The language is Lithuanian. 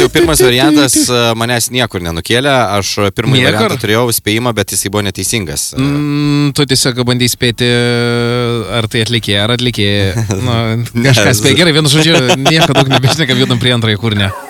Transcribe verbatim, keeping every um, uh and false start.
pirmas variantas manęs niekur nenukėlė, aš pirmąjį variantą turėjau spėjimą, bet jisai buvo neteisingas. Mm, tu tiesiog bandai spėti, ar tai atlikė, ar atlikė. Nu, kažkas spėjo gerai, vienu žodžiu, nieko daug nebešnekam, judam prie antrąjį kūrinį.